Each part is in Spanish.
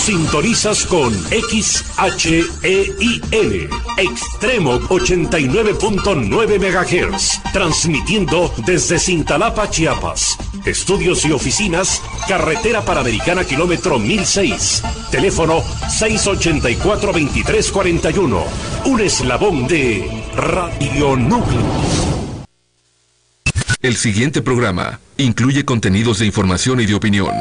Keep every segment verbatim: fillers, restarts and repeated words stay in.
Sintonizas con X H E I L, Extremo ochenta y nueve punto nueve megahertz, transmitiendo desde Cintalapa, Chiapas. Estudios y oficinas, Carretera Panamericana, kilómetro mil seis. Teléfono seis ochenta y cuatro, veintitrés cuarenta y uno. Un eslabón de Radio Núcleo. El siguiente programa incluye contenidos de información y de opinión.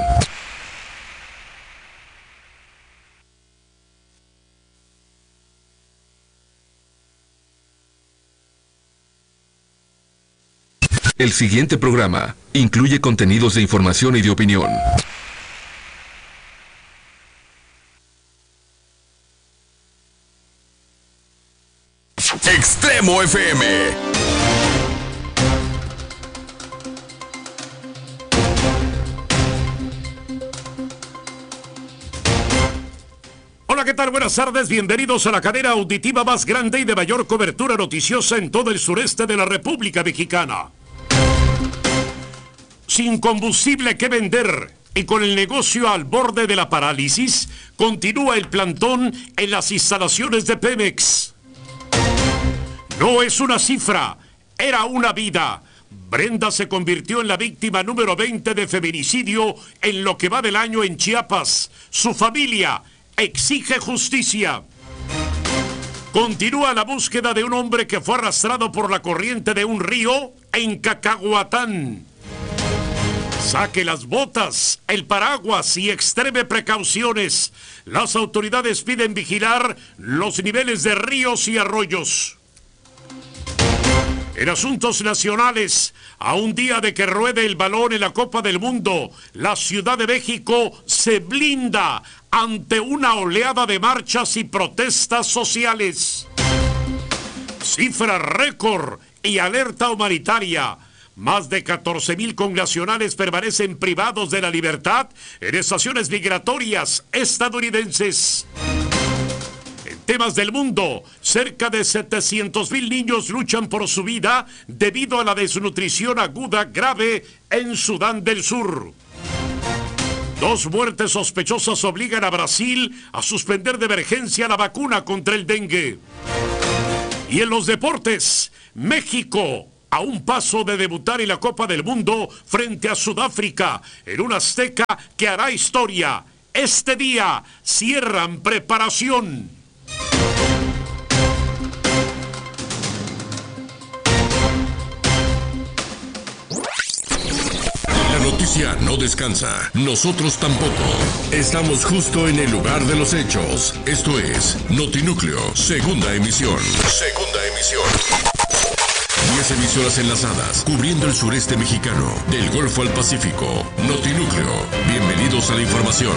El siguiente programa incluye contenidos de información y de opinión. Extremo F M. Hola, ¿qué tal? Buenas tardes, bienvenidos a la cadena auditiva más grande y de mayor cobertura noticiosa en todo el sureste de la República Mexicana. Sin combustible que vender y con el negocio al borde de la parálisis, continúa el plantón en las instalaciones de Pemex. No es una cifra, era una vida. Brenda se convirtió en la víctima número veinte de feminicidio en lo que va del año en Chiapas. Su familia exige justicia. Continúa la búsqueda de un hombre que fue arrastrado por la corriente de un río en Cacahuatán. Saque las botas, el paraguas y extreme precauciones. Las autoridades piden vigilar los niveles de ríos y arroyos. En asuntos nacionales, a un día de que ruede el balón en la Copa del Mundo, la Ciudad de México se blinda ante una oleada de marchas y protestas sociales. Cifra récord y alerta humanitaria. Más de catorce mil connacionales permanecen privados de la libertad en estaciones migratorias estadounidenses. En temas del mundo, cerca de setecientos mil niños luchan por su vida debido a la desnutrición aguda grave en Sudán del Sur. Dos muertes sospechosas obligan a Brasil a suspender de emergencia la vacuna contra el dengue. Y en los deportes, México, a un paso de debutar en la Copa del Mundo frente a Sudáfrica, en una azteca que hará historia. Este día cierran preparación. La noticia no descansa, nosotros tampoco. Estamos justo en el lugar de los hechos. Esto es Notinúcleo, segunda emisión. Segunda emisión. Diez emisoras enlazadas, cubriendo el sureste mexicano, del Golfo al Pacífico. Notinúcleo, bienvenidos a la información.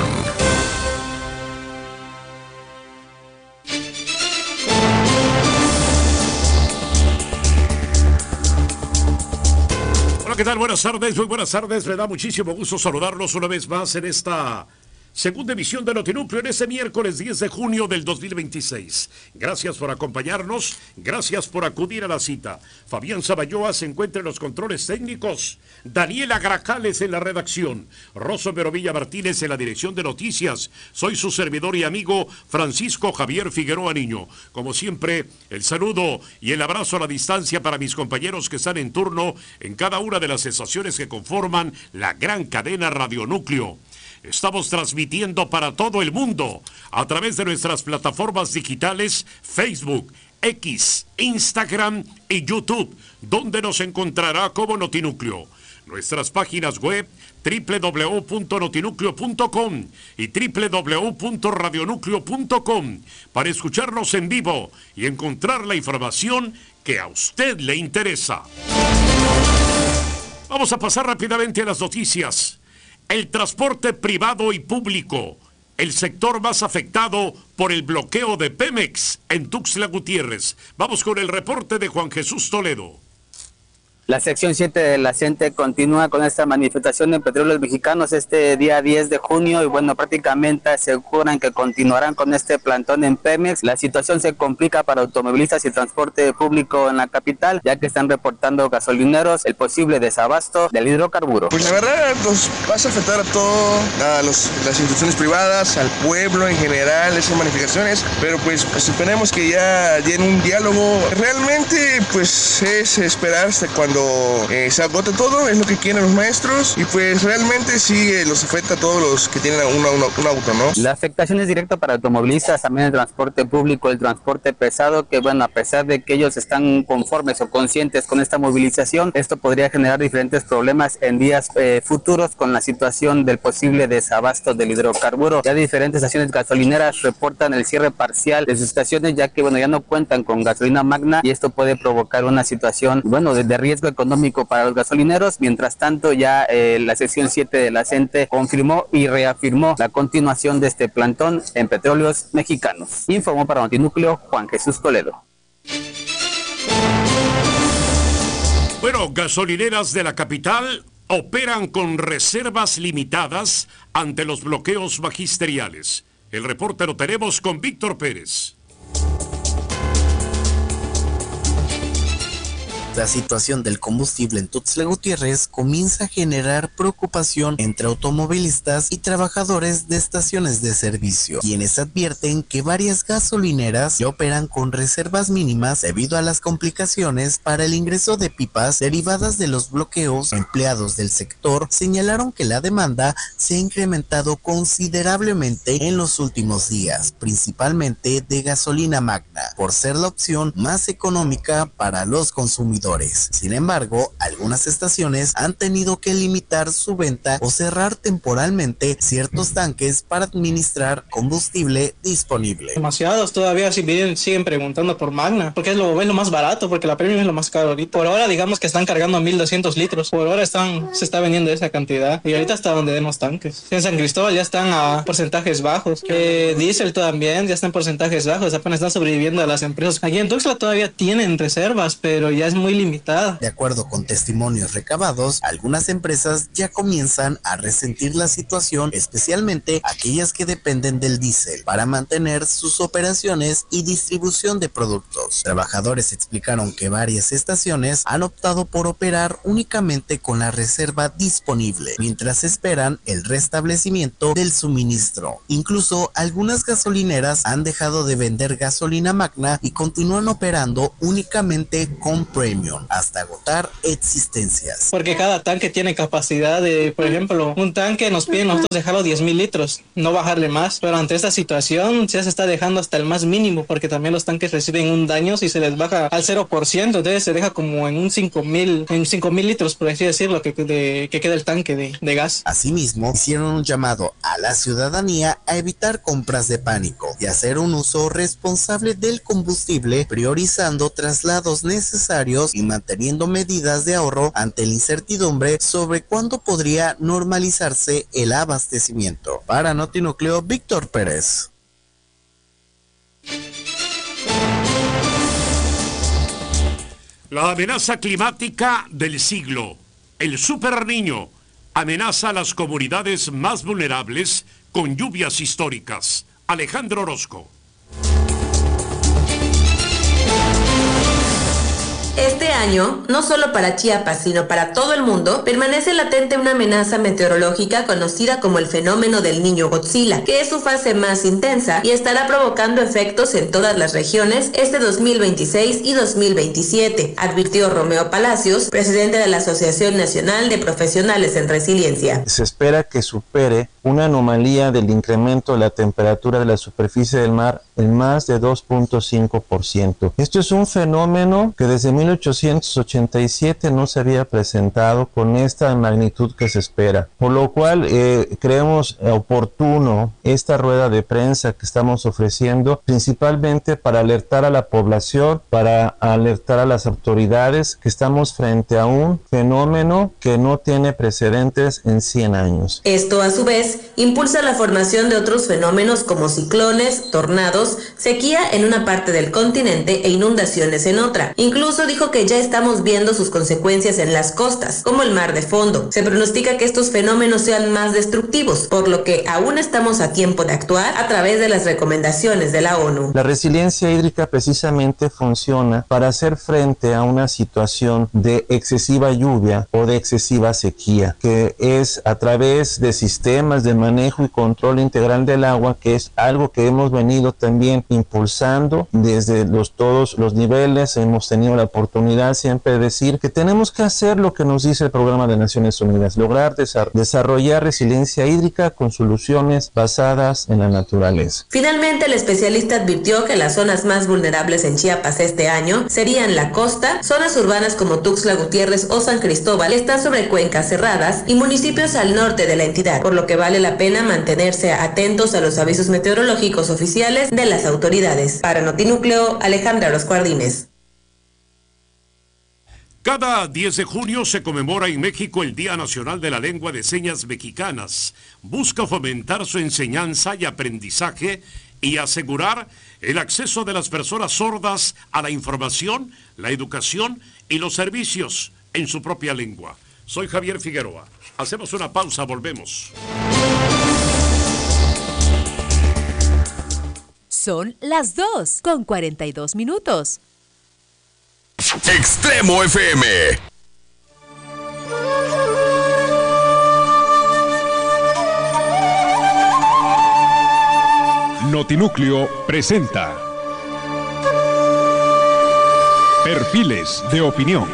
Hola, ¿qué tal? Buenas tardes, muy buenas tardes. Me da muchísimo gusto saludarlos una vez más en esta segunda emisión de Notinúcleo en ese miércoles diez de junio del dos mil veintiséis. Gracias por acompañarnos, gracias por acudir a la cita. Fabián Sabayoa se encuentra en los controles técnicos, Daniela Grajales en la redacción, Rosso Merovilla Martínez en la dirección de noticias. Soy su servidor y amigo Francisco Javier Figueroa Niño. Como siempre, el saludo y el abrazo a la distancia para mis compañeros que están en turno en cada una de las estaciones que conforman la gran cadena Radionúcleo. Estamos transmitiendo para todo el mundo a través de nuestras plataformas digitales Facebook, X, Instagram y YouTube, donde nos encontrará como Notinúcleo. Nuestras páginas web doble u doble u doble u punto notinúcleo punto com y doble u doble u doble u punto radionúcleo punto com para escucharnos en vivo y encontrar la información que a usted le interesa. Vamos a pasar rápidamente a las noticias. El transporte privado y público, el sector más afectado por el bloqueo de Pemex en Tuxtla Gutiérrez. Vamos con el reporte de Juan Jesús Toledo. La sección siete de la CENTE continúa con esta manifestación de Petróleos Mexicanos este día diez de junio y bueno, prácticamente aseguran que continuarán con este plantón en Pemex. La situación se complica para automovilistas y transporte público en la capital, ya que están reportando gasolineros el posible desabasto del hidrocarburo. Pues la verdad nos vas a afectar a todo, a los, las instituciones privadas, al pueblo en general, esas manifestaciones, pero pues, pues esperemos que ya den un diálogo. Realmente pues es esperar hasta cuando Eh, se agota todo, es lo que quieren los maestros y pues realmente sí eh, los afecta a todos los que tienen una, una, un auto, ¿no? La afectación es directa para automovilistas, también el transporte público, el transporte pesado, que bueno, a pesar de que ellos están conformes o conscientes con esta movilización, esto podría generar diferentes problemas en días eh, futuros con la situación del posible desabasto del hidrocarburo. Ya diferentes estaciones gasolineras reportan el cierre parcial de sus estaciones, ya que bueno, ya no cuentan con gasolina magna y esto puede provocar una situación, bueno, de, de riesgo económico para los gasolineros. Mientras tanto, ya eh, la sección siete de la CENTE confirmó y reafirmó la continuación de este plantón en Petróleos Mexicanos. Informó para Notinúcleo Juan Jesús Toledo. Bueno, gasolineras de la capital operan con reservas limitadas ante los bloqueos magisteriales. El reporte lo tenemos con Víctor Pérez. La situación del combustible en Tuxtla Gutiérrez comienza a generar preocupación entre automovilistas y trabajadores de estaciones de servicio, quienes advierten que varias gasolineras ya operan con reservas mínimas debido a las complicaciones para el ingreso de pipas derivadas de los bloqueos. Empleados del sector señalaron que la demanda se ha incrementado considerablemente en los últimos días, principalmente de gasolina magna, por ser la opción más económica para los consumidores. Sin embargo, algunas estaciones han tenido que limitar su venta o cerrar temporalmente ciertos tanques para administrar combustible disponible. Demasiados todavía siguen, siguen preguntando por Magna, porque es lo, es lo más barato, porque la Premium es lo más caro ahorita. Por ahora digamos que están cargando mil doscientos litros, por ahora están, se está vendiendo esa cantidad y ahorita hasta donde demos tanques. En San Cristóbal ya están a porcentajes bajos, eh, Diesel también ya está en porcentajes bajos, apenas están sobreviviendo a las empresas. Aquí en Tuxtla todavía tienen reservas, pero ya es muy limitada. De acuerdo con testimonios recabados, algunas empresas ya comienzan a resentir la situación, especialmente aquellas que dependen del diésel para mantener sus operaciones y distribución de productos. Trabajadores explicaron que varias estaciones han optado por operar únicamente con la reserva disponible, mientras esperan el restablecimiento del suministro. Incluso algunas gasolineras han dejado de vender gasolina magna y continúan operando únicamente con Premium hasta agotar existencias. Porque cada tanque tiene capacidad de, por ejemplo, un tanque nos piden nosotros dejarlo diez mil litros, no bajarle más, pero ante esta situación ya se está dejando hasta el más mínimo, porque también los tanques reciben un daño si se les baja al cero por ciento, entonces se deja como en un cinco mil, en cinco mil litros, por así decirlo, que, de, que queda el tanque de, de gas. Asimismo, hicieron un llamado a la ciudadanía a evitar compras de pánico y hacer un uso responsable del combustible, priorizando traslados necesarios y manteniendo medidas de ahorro ante la incertidumbre sobre cuándo podría normalizarse el abastecimiento. Para Notinúcleo, Víctor Pérez. La amenaza climática del siglo, el Super Niño, amenaza a las comunidades más vulnerables con lluvias históricas. Alejandro Orozco. Este año, no solo para Chiapas, sino para todo el mundo, permanece latente una amenaza meteorológica conocida como el fenómeno del Niño Godzilla, que es su fase más intensa y estará provocando efectos en todas las regiones este dos mil veintiséis y dos mil veintisiete, advirtió Romeo Palacios, presidente de la Asociación Nacional de Profesionales en Resiliencia. Se espera que supere una anomalía del incremento de la temperatura de la superficie del mar en más de dos punto cinco por ciento. Esto es un fenómeno que desde mil ochocientos ochenta y siete no se había presentado con esta magnitud que se espera, por lo cual eh, creemos oportuno esta rueda de prensa que estamos ofreciendo, principalmente para alertar a la población, para alertar a las autoridades que estamos frente a un fenómeno que no tiene precedentes en cien años. Esto a su vez impulsa la formación de otros fenómenos como ciclones, tornados, sequía en una parte del continente e inundaciones en otra. Incluso dijo que ya estamos viendo sus consecuencias en las costas, como el mar de fondo. Se pronostica que estos fenómenos sean más destructivos, por lo que aún estamos a tiempo de actuar a través de las recomendaciones de la ONU. La resiliencia hídrica precisamente funciona para hacer frente a una situación de excesiva lluvia o de excesiva sequía, que es a través de sistemas de manejo y control integral del agua, que es algo que hemos venido también impulsando desde los, todos los niveles. Hemos tenido la oportunidad siempre de decir que tenemos que hacer lo que nos dice el Programa de Naciones Unidas, lograr desar- desarrollar resiliencia hídrica con soluciones basadas en la naturaleza. Finalmente, el especialista advirtió que las zonas más vulnerables en Chiapas este año serían la costa, zonas urbanas como Tuxtla Gutiérrez o San Cristóbal, que están sobre cuencas cerradas, y municipios al norte de la entidad, por lo que vale la pena mantenerse atentos a los avisos meteorológicos oficiales de las autoridades. Para Notinúcleo, Alejandra Orozco Ardínez. Cada diez de junio se conmemora en México el Día Nacional de la Lengua de Señas Mexicanas. Busca fomentar su enseñanza y aprendizaje y asegurar el acceso de las personas sordas a la información, la educación y los servicios en su propia lengua. Soy Javier Figueroa. Hacemos una pausa, volvemos. Son las dos con cuarenta y dos minutos. Extremo F M. Notinúcleo presenta Perfiles de Opinión.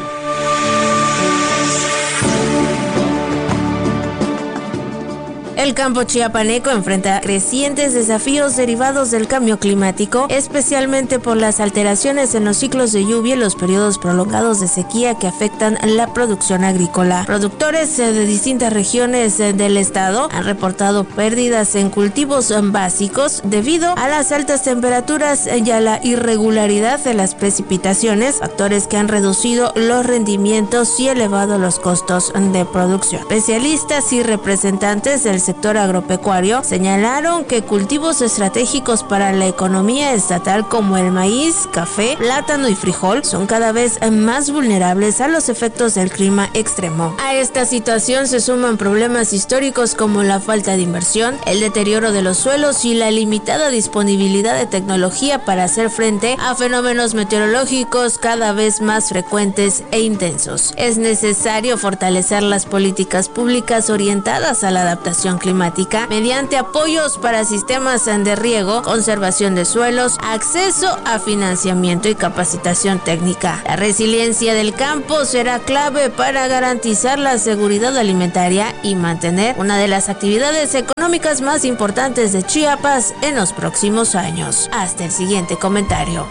El campo chiapaneco enfrenta crecientes desafíos derivados del cambio climático, especialmente por las alteraciones en los ciclos de lluvia y los periodos prolongados de sequía que afectan la producción agrícola. Productores de distintas regiones del estado han reportado pérdidas en cultivos básicos debido a las altas temperaturas y a la irregularidad de las precipitaciones, factores que han reducido los rendimientos y elevado los costos de producción. Especialistas y representantes del sector agropecuario señalaron que cultivos estratégicos para la economía estatal como el maíz, café, plátano y frijol son cada vez más vulnerables a los efectos del clima extremo. A esta situación se suman problemas históricos como la falta de inversión, el deterioro de los suelos y la limitada disponibilidad de tecnología para hacer frente a fenómenos meteorológicos cada vez más frecuentes e intensos. Es necesario fortalecer las políticas públicas orientadas a la adaptación climática mediante apoyos para sistemas de riego, conservación de suelos, acceso a financiamiento y capacitación técnica. La resiliencia del campo será clave para garantizar la seguridad alimentaria y mantener una de las actividades económicas más importantes de Chiapas en los próximos años. Hasta el siguiente comentario.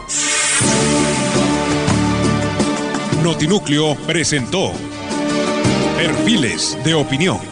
Notinúcleo presentó Perfiles de Opinión.